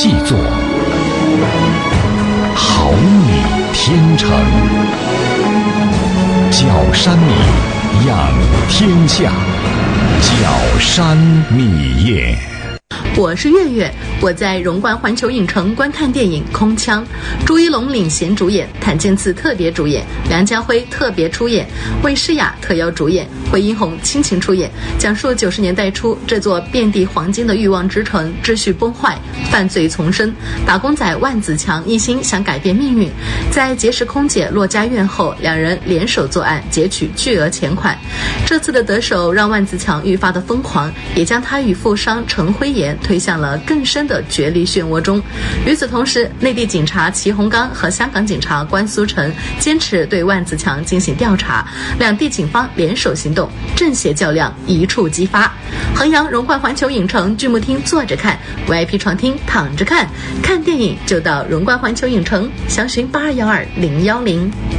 细作，好米天成。角山米养天下，角山米业。 我是月月，我在荣冠环球影城观看电影《空腔》，朱一龙领衔主演，谭健次特别主演，梁家辉特别出演，魏诗雅特邀主演，惠英红亲情出演，讲述90年代初这座遍地黄金的欲望之城秩序崩坏，犯罪丛生，打工仔万子强一心想改变命运，在结识空姐骆家院后，两人联手作案，劫取巨额钱款。这次的得手让万子强愈发的疯狂，也将他与富商陈辉炎推向了更深的角力漩涡中。与此同时，内地警察齐洪刚和香港警察关苏成坚持对万子强进行调查，两地警方联手行动，正邪较量一触即发。衡阳荣冠环球影城剧目厅坐着看， VIP 床厅躺着看，看电影就到荣冠环球影城，详询8212-010。